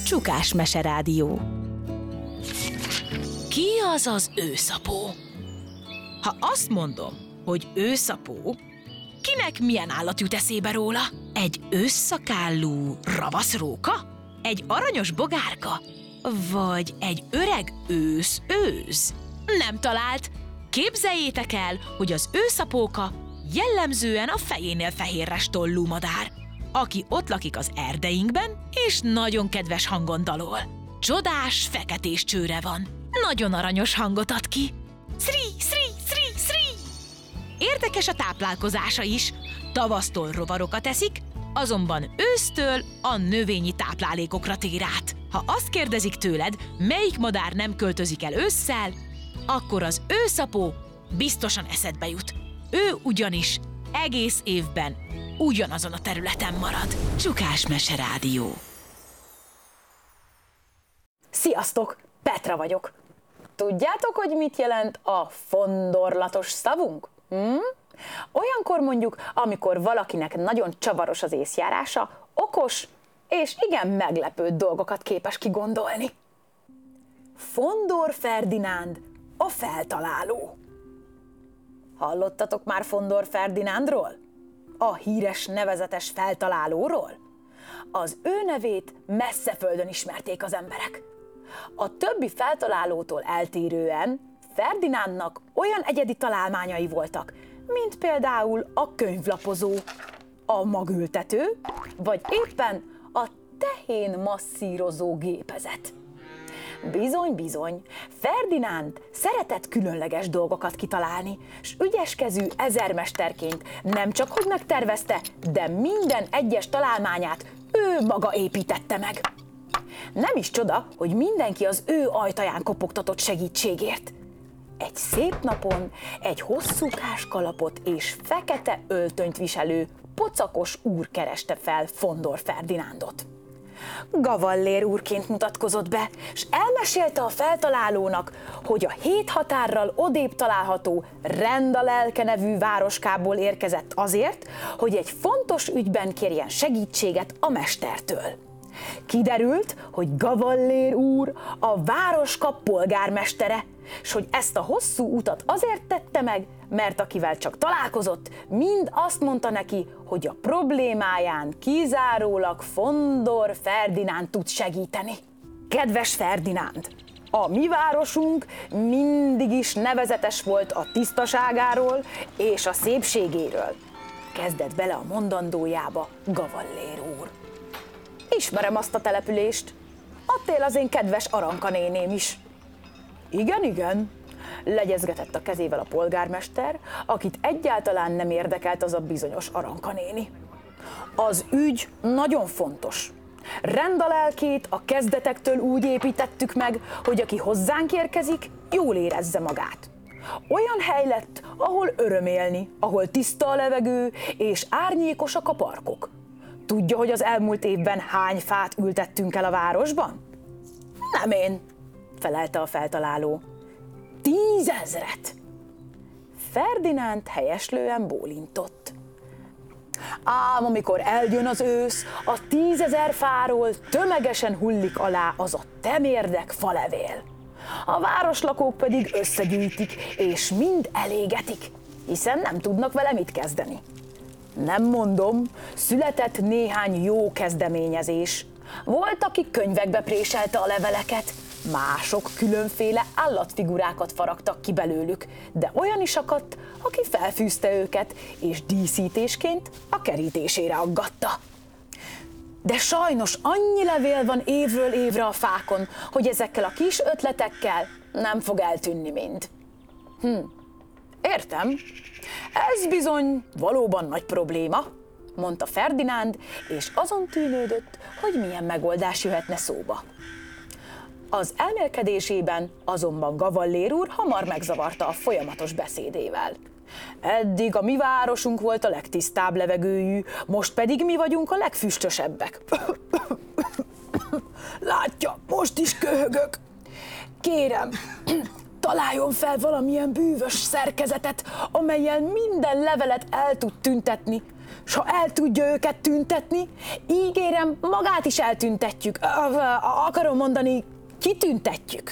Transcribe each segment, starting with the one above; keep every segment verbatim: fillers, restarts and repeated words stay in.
Csukás Meserádió. Ki az az őszapó? Ha azt mondom, hogy őszapó, kinek milyen állat jut eszébe róla? Egy ősszakállú ravaszróka? Egy aranyos bogárka? Vagy egy öreg ősz-őz? Nem talált! Képzeljétek el, hogy az őszapóka jellemzően a fejénél fehérres tollú madár, aki ott lakik az erdeinkben, és nagyon kedves hangon dalol. Csodás, feketés csőre van. Nagyon aranyos hangot ad ki. Szri, szri, szri, szri! Érdekes a táplálkozása is. Tavasztól rovarokat eszik, azonban ősztől a növényi táplálékokra tér át. Ha azt kérdezik tőled, melyik madár nem költözik el ősszel, akkor az őszapó biztosan eszedbe jut. Ő ugyanis egész évben ugyanazon a területen marad. Csukás Meserádió. Sziasztok! Petra vagyok. Tudjátok, hogy mit jelent a fondorlatos szavunk? Hm? Olyankor mondjuk, amikor valakinek nagyon csavaros az észjárása, okos és igen meglepő dolgokat képes kigondolni. Fondor Ferdinánd a feltaláló. Hallottatok már Fondor Ferdinándról? A híres nevezetes feltalálóról? Az ő nevét messze földön ismerték az emberek. A többi feltalálótól eltérően Ferdinándnak olyan egyedi találmányai voltak, mint például a könyvlapozó, a magültető, vagy éppen a tehén masszírozó gépezet. Bizony-bizony, Ferdinánd szeretett különleges dolgokat kitalálni, s ügyeskezű ezermesterként nem csak hogy megtervezte, de minden egyes találmányát ő maga építette meg. Nem is csoda, hogy mindenki az ő ajtaján kopogtatott segítségért. Egy szép napon egy hosszúkás kalapot és fekete öltönyt viselő pocakos úr kereste fel Fondor Ferdinándot. Gavallér úrként mutatkozott be, s elmesélte a feltalálónak, hogy a hét határral odébb található Rendalelke nevű városkából érkezett azért, hogy egy fontos ügyben kérjen segítséget a mestertől. Kiderült, hogy Gavallér úr a városka polgármestere, s hogy ezt a hosszú utat azért tette meg, mert akivel csak találkozott, mind azt mondta neki, hogy a problémáján kizárólag Fondor Ferdinánd tud segíteni. Kedves Ferdinánd, a mi városunk mindig is nevezetes volt a tisztaságáról és a szépségéről. Kezdett bele a mondandójába Gavallér úr. Ismerem azt a települést. Ott él az én kedves Aranka néném is. Igen, igen, legyezgetett a kezével a polgármester, akit egyáltalán nem érdekelt az a bizonyos Aranka néni. Az ügy nagyon fontos. Rendalelkét a kezdetektől úgy építettük meg, hogy aki hozzánk érkezik, jól érezze magát. Olyan hely lett, ahol öröm élni, ahol tiszta a levegő és árnyékosak a parkok. Tudja, hogy az elmúlt évben hány fát ültettünk el a városban? Nem én, felelte a feltaláló. Tízezret! Ferdinánd helyeslően bólintott. Ám amikor eljön az ősz, a tízezer fáról tömegesen hullik alá az a temérdek falevél. A városlakók pedig összegyűjtik, és mind elégetik, hiszen nem tudnak vele mit kezdeni. Nem mondom, született néhány jó kezdeményezés. Volt, aki könyvekbe préselte a leveleket, mások különféle állatfigurákat faragtak ki belőlük, de olyan is akadt, aki felfűzte őket, és díszítésként a kerítésére aggatta. De sajnos annyi levél van évről évre a fákon, hogy ezekkel a kis ötletekkel nem fog eltűnni mind. Hm, értem. Ez bizony valóban nagy probléma, mondta Ferdinánd, és azon tűnődött, hogy milyen megoldás jöhetne szóba. Az elmélkedésében azonban Gavallér úr hamar megzavarta a folyamatos beszédével. Eddig a mi városunk volt a legtisztább levegőjű, most pedig mi vagyunk a legfüstösebbek. Látja, most is köhögök. Kérem, találjon fel valamilyen bűvös szerkezetet, amellyel minden levelet el tud tüntetni, s ha el tudja őket tüntetni, ígérem, magát is eltüntetjük. Akarom mondani, kitüntetjük.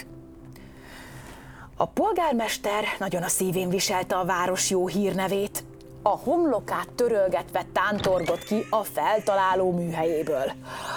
A polgármester nagyon a szívén viselte a város jó hírnevét. A homlokát törölgetve tántorgott ki a feltaláló műhelyéből.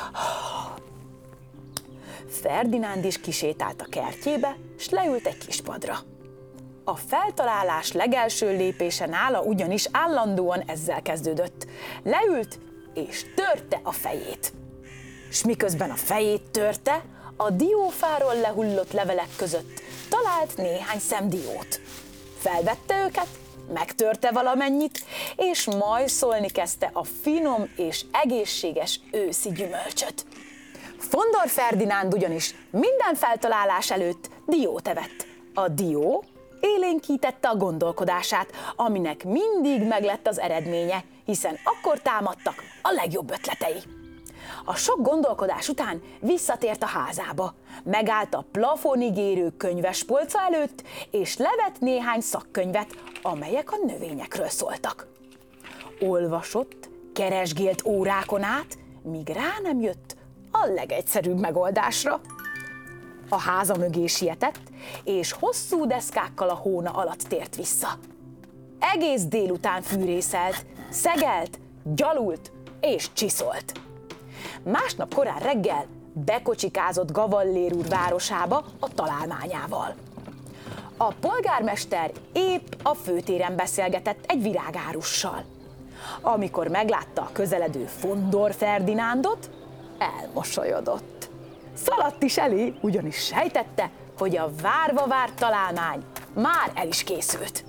Ferdinánd is kisétált a kertjébe, s leült egy kis padra. A feltalálás legelső lépése nála ugyanis állandóan ezzel kezdődött. Leült és törte a fejét. S miközben a fejét törte, a diófáról lehullott levelek között talált néhány szem diót. Felvette őket, megtörte valamennyit, és majszolni kezdte a finom és egészséges őszi gyümölcsöt. Fondor Ferdinánd ugyanis minden feltalálás előtt diót evett. A dió élénkítette a gondolkodását, aminek mindig meglett az eredménye, hiszen akkor támadtak a legjobb ötletei. A sok gondolkodás után visszatért a házába, megállt a plafonig érő könyvespolca előtt, és levett néhány szakkönyvet, amelyek a növényekről szóltak. Olvasott, keresgélt órákon át, míg rá nem jött a legegyszerűbb megoldásra. A háza mögé sietett, és hosszú deszkákkal a hóna alatt tért vissza. Egész délután fűrészelt, szegelt, gyalult és csiszolt. Másnap korán reggel bekocsikázott Gavallér úr városába a találmányával. A polgármester épp a főtéren beszélgetett egy virágárussal. Amikor meglátta a közeledő Fondor Ferdinándot, elmosolyodott. Szaladt is elé, ugyanis sejtette, hogy a várva várt találmány már el is készült.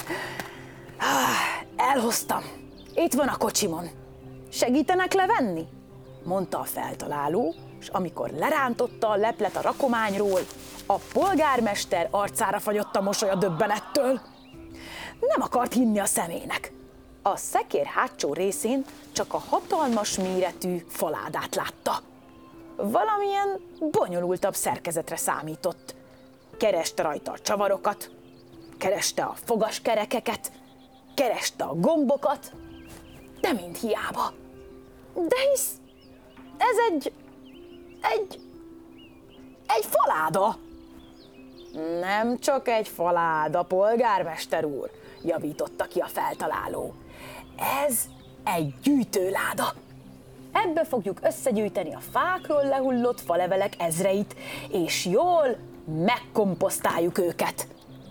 Elhoztam, itt van a kocsimon. Segítenek levenni? Mondta a feltaláló, és amikor lerántotta a leplet a rakományról, a polgármester arcára fagyott a mosoly a döbbenettől. Nem akart hinni a szemének. A szekér hátsó részén csak a hatalmas méretű faládát látta. Valamilyen bonyolultabb szerkezetre számított. Kereste rajta a csavarokat, kereste a fogaskerekeket, kereste a gombokat, de mind hiába. De hisz ez egy, egy, egy faláda. Nem csak egy faláda, polgármester úr, javította ki a feltaláló. Ez egy gyűjtőláda. Ebbe fogjuk összegyűjteni a fákról lehullott falevelek ezreit, és jól megkomposztáljuk őket.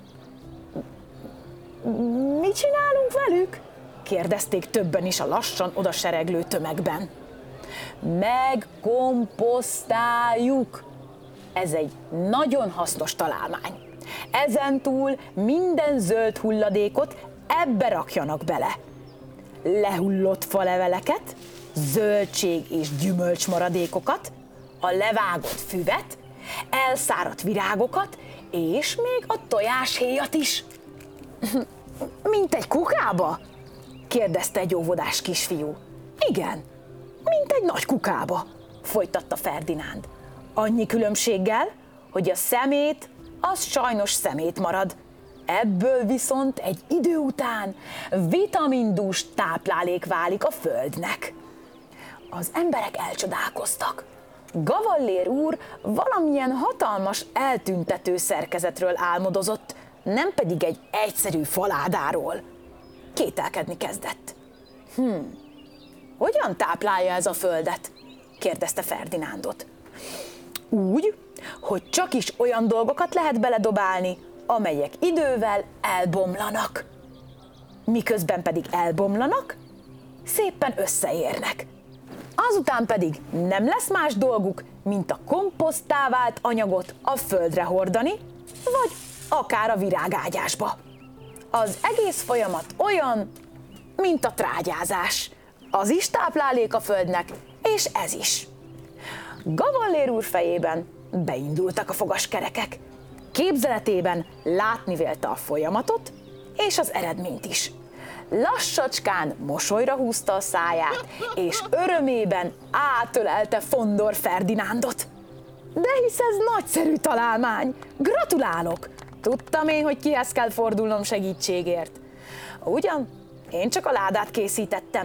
Mit csinálunk velük? Kérdezték többen is a lassan odasereglő tömegben. Megkomposztáljuk. Ez egy nagyon hasznos találmány. Ezentúl minden zöld hulladékot ebbe rakjanak bele. Lehullott faleveleket, zöldség és gyümölcs maradékokat, a levágott füvet, elszáradt virágokat, és még a tojáshéjat is. Mint egy kukába? Kérdezte egy óvodás kisfiú. Igen, mint egy nagy kukába, folytatta Ferdinánd. Annyi különbséggel, hogy a szemét az sajnos szemét marad. Ebből viszont egy idő után vitamindús táplálék válik a földnek. Az emberek elcsodálkoztak. Gavallér úr valamilyen hatalmas eltüntető szerkezetről álmodozott, nem pedig egy egyszerű faládáról. Kételkedni kezdett. Hm, hogyan táplálja ez a földet? Kérdezte Ferdinándot. Úgy, hogy csak is olyan dolgokat lehet beledobálni, amelyek idővel elbomlanak. Miközben pedig elbomlanak, szépen összeérnek. Azután pedig nem lesz más dolguk, mint a komposztá vált anyagot a földre hordani, vagy akár a virágágyásba. Az egész folyamat olyan, mint a trágyázás. Az is táplálék a földnek, és ez is. Gavallér úr fejében beindultak a fogaskerekek. Képzeletében látni vélte a folyamatot, és az eredményt is. Lassacskán mosolyra húzta a száját, és örömében átölelte Fondor Ferdinándot. De hisz ez nagyszerű találmány! Gratulálok! Tudtam én, hogy kihez kell fordulnom segítségért. Ugyan, én csak a ládát készítettem.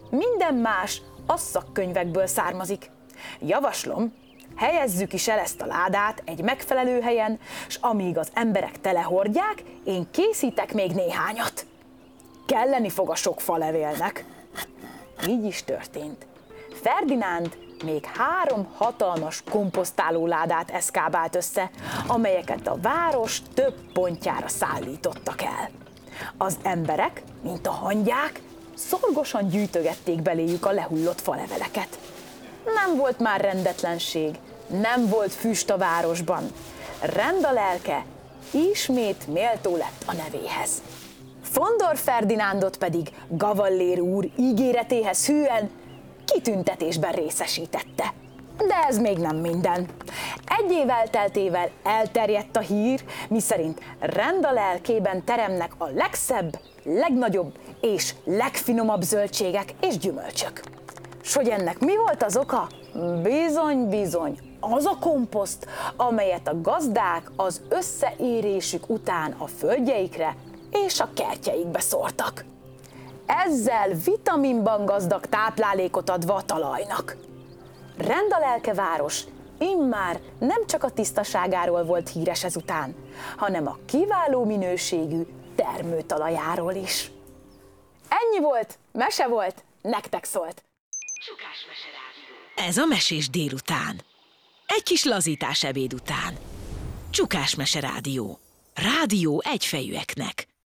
minden más a szakkönyvekből származik. Javaslom, helyezzük is el ezt a ládát egy megfelelő helyen, s amíg az emberek telehordják, én készítek még néhányat. Kelleni fog a sok falevélnek. Így is történt. Ferdinánd még három hatalmas komposztálóládát eszkábált össze, amelyeket a város több pontjára szállítottak el. Az emberek, mint a hangyák, szorgosan gyűjtögették beléjük a lehullott faleveleket. Nem volt már rendetlenség, nem volt füst a városban. Rend a lelke, ismét méltó lett a nevéhez. Fondor Ferdinándot pedig Gavallér úr ígéretéhez hűen kitüntetésben részesítette. De ez még nem minden. Egy év elteltével elterjedt a hír, miszerint rend a lelkében teremnek a legszebb, legnagyobb és legfinomabb zöldségek és gyümölcsök. S hogy ennek mi volt az oka? Bizony, bizony, az a komposzt, amelyet a gazdák az összeérésük után a földjeikre és a kertjeikbe szórtak. Ezzel vitaminban gazdag táplálékot adva a talajnak. Rendalelke város immár nem csak a tisztaságáról volt híres ezután, hanem a kiváló minőségű termőtalajáról is. Ennyi volt, mese volt, nektek szólt. Csukás Mese Rádió. Ez a mesés délután. Egy kis lazítás ebéd után. Csukás Mese Rádió. Rádió egyfejűeknek.